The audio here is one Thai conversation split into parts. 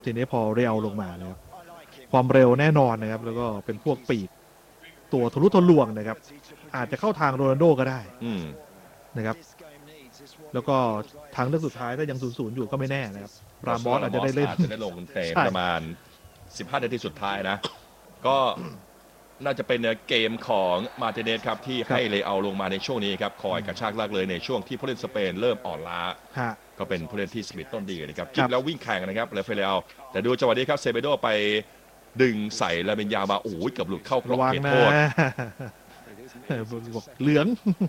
ทีนี้พอเรียวลงมานะครับความเร็วแน่นอนนะครับแล้วก็เป็นพวกปีกตัวทะลุทะลวงนะครับอาจจะเข้าทางโรนัลโดก็ได้นะครับแล้วก็ทางเลือกสุดท้ายถ้ายัง0-0อยู่ก็ไม่แน่นะครับรามอสอาจจะได้เล่นอาจจะได้ลงเตะประมาณ15 นาทีสุดท้ายนะก็น่าจะเป็นเกมของมาร์ติเนสครับที่ให้เลเอาลงมาในช่วงนี้ครับคอยกระชากลากเลยในช่วงที่ผู้เล่นสเปนเริ่มอ่อนล้าก็เป็นผู้เล่นที่สปีดต้นดีนะครับจิ้มแล้ววิ่งแข่งนะครับเลเอลแต่ดูจังหวะนี้ครับเซเบโดไปดึงใส่ลาเบนยามาโอ้ยเกือบหลุดเข้ากรอบเขตโทษบอกเหลือง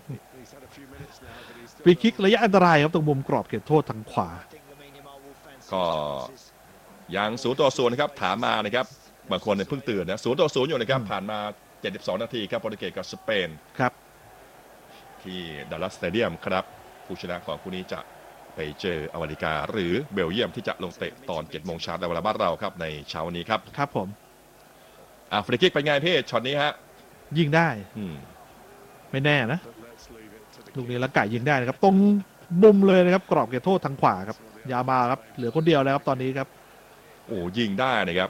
ฟรีคิกระยะอันตรายครับตรงมุมกรอบเขตโทษทางขวาก็ยัง0-0นะครับถามมานะครับบางคนเพิ่งตื่นนะ0-0อยู่นะครับผ่านมา72 นาทีครับโปรตุเกสกับสเปนครับที่ดัลลัสสเตเดียมครับผู้ชนะของคู่นี้จะไปเจออเมริกาหรือเบลเยียมที่จะลงเตะตอน 7 โมงเช้าในเวลาบ้านเราครับในเช้าวันนี้ครับครับผมฟรีคิกเป็นไงพี่ช็อตนี้ฮะยิงได้ไม่แน่นะลูกนี้ละไก่ยิงได้นะครับตรงมุมเลยนะครับกรอบเขตโทษทางขวาครับยามาครับเหลือคนเดียวแล้วครับตอนนี้ครับโอ้ยิงได้นะครับ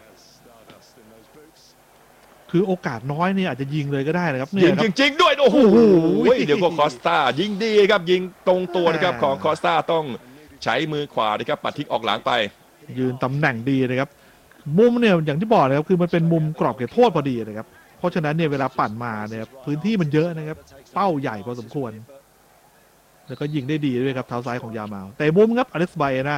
คือโอกาสน้อยเนี่ยอาจจะยิงเลยก็ได้นะครับยิงจริงๆด้วยโอ้โหเดี๋ยวก็คอสตายิงดีครับยิงตรงตัวนะครับของคอสตาต้องใช้มือขวานะครับปัดทิ้งออกหลังไปยืนตำแหน่งดีนะครับมุมเนี่ยอย่างที่บอกนะครับคือมันเป็นมุมกรอบเขตโทษพอดีนะครับเพราะฉะนั้นเนี่ยเวลาปั่นมาเนี่ยพื้นที่มันเยอะนะครับเป้าใหญ่พอสมควรแล้วก็ยิงได้ดีด้วยครับเท้าซ้ายของยามาลแต่มุมครับอเล็กซ์ไบเอน่า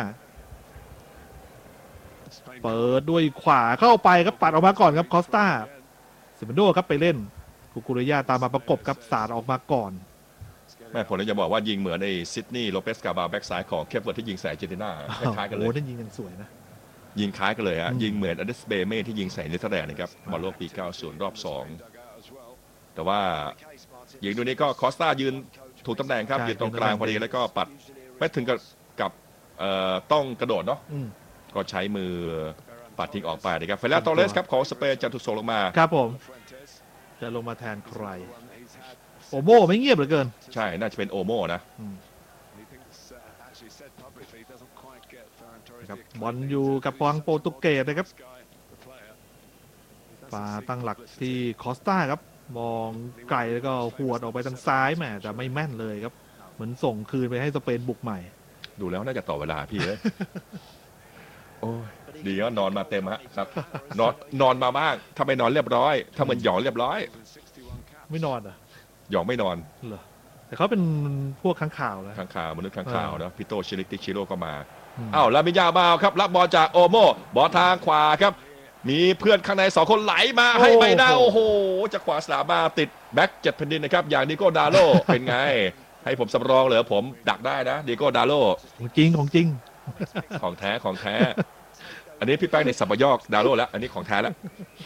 เปิดด้วยขวาเข้าไปครับปัดออกมาก่อนครับคอสตาเซเบโดครับไปเล่นกุเรย่าตามมาประกบครับสาดออกมาก่อนแม่ผมเลยจะบอกว่ายิงเหมือนไอ้ซิดนีย์โลเปสกาบาแบ็กซ้ายของเคปเวิร์ดที่ยิงใส่อาร์เจนตินาคล้ายๆกันเลยโอ้นั่นยิงยังสวยนะยิงคล้ายกันเลยฮะยิงเหมือนอเดสเบเม่ที่ยิงใส่เนเธอร์แลนด์นะครับบอลโลกปี 90 รอบ 2แต่ว่ายิงดูนี้ก็คอสตายืนถูกตำแหน่งครับยืนตรงกลางพอดีแล้วก็ปัดไม่ถึงกับต้องกระโดดเนาะก็ใช้มือปัดทิ้งออกไปนะครับเฟรนโตเรสครับของสเปนจะถูกส่งลงมาครับผมจะลงมาแทนใครโอโมไม่เงียบเหลือเกินใช่น่าจะเป็นโอโมนะครับบอลอยู่กับฝั่งโปรตุเกสนะครับปาตั้งหลักที่คอสตาครับมองไกลแล้วก็หวดออกไปทางซ้ายแหมแต่ไม่แม่นเลยครับเหมือนส่งคืนไปให้สเปนบุกใหม่ดูแล้วน่าจะต่อเวลาพี่เลยโอ้ยดีก็นอนมาเต็มฮะครับนอนมาบ้างถ้าไม่นอนเรียบร้อยถ้ามันหยองเรียบร้อยไม่นอนอ่ะหยองไม่นอนเหรอแต่เขาเป็นพวกข้างข่าวนะข้างข่าวมนุษย์ข้างข่าวนะพี่โตชิริติชิโร่ก็มาอ้าวลามิยาบาวครับรับบอลจากโอโมบอลทางขวาครับมีเพื่อนข้างใน2 คนไหลมาให้ใบหน้าโอ้โหจากขวาสนามมาติดแบ็ก7 แผ่นดินนะครับอย่างดิโก้ดาโลเป็นไงให้ผมสำรองเหรอผมดักได้นะดิโก้ดาโลของจริงของจริงของแท้ของแท้อันนี้พี่แป้งในสับปะยอกดาโลแล้วอันนี้ของแท้แล้ว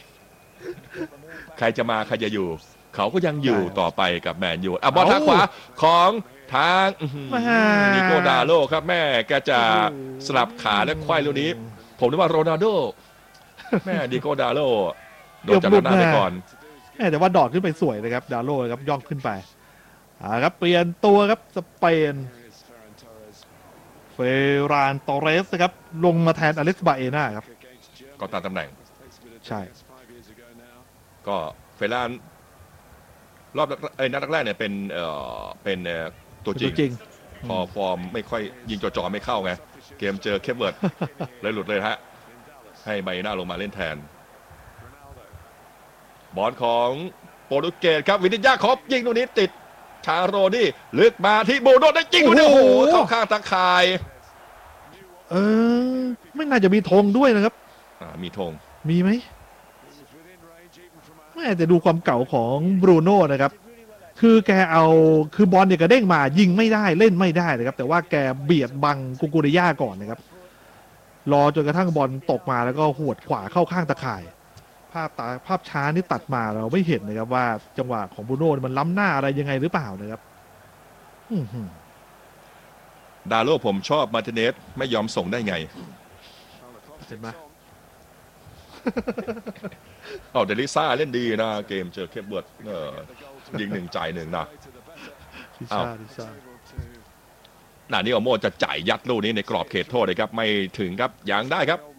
ใครจะมาใครจะอยู่เขาก็ยังอยู่ต่อไปกับแมนยูบอลทางขวาของทางดิโก้ดาโลครับแม่แกจะสลับขาและควายลูกนี้ผมนึกว่าโรนัลโดแม่ดิโก้ดาโลโดนจับหน้าไปก่อนแต่ว่าดอดขึ้นไปสวยนะครับดาโลครับย่องขึ้นไปครับเปลี่ยนตัวครับสเปนเฟรานโตเรสนะครับลงมาแทนอเล็กซ์บาเอน่าครับก็ตามตำแหน่งใช่ก็เฟรานรอบนัดแรกเนี่ยเป็นตัวจริงพอฟอร์มไม่ค่อยยิงจ่อๆไม่เข้าไงเกมเจอเคปเวิร์ดเลยหลุดเลยฮะให้ไบน่าลงมาเล่นแทนบอลของโปรตุเกสครับวินิจญาครบยิงตรงนี้ติดชาโรนี่ลึกมาที่โบโดได้ยิงตรงนี้โอ้โหเข้าข้างตะข่ายไม่น่าจะมีธงด้วยนะครับมีธงมีไหมไม่แต่ดูความเก่าของบรูโน่นะครับคือแกคือบอลเนี่ยกระเด้งมายิงไม่ได้เล่นไม่ได้นะครับแต่ว่าแกเบียดบังกุเรย่าก่อนนะครับรอจนกระทั่งบอลตกมาแล้วก็หวดขวาเข้าข้างตะข่ายภาพช้านี่ตัดมาเราไม่เห็นนะครับว่าจังหวะของบรูโน่มันล้ำหน้าอะไรยังไงหรือเปล่านะครับดาโลผมชอบมาร์ติเนสไม่ยอมส่งได้ไงเห็นไหมเดลิซ่าเล่นดีนะเกมเจอเคปเวิร์ดยิง1จ่าย1นะนี่โอโมจะจ่ายยัดลูกนี้ในกรอบเขตโทษเลยครับไม่ถึงครับยังได้ครับ